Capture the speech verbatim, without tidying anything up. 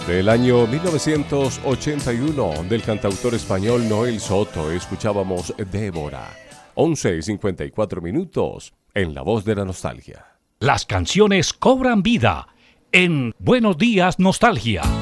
Del año mil novecientos ochenta y uno, del cantautor español Noel Soto, escuchábamos Débora. once y cincuenta y cuatro minutos en La Voz de la Nostalgia. Las canciones cobran vida en Buenos Días Nostalgia.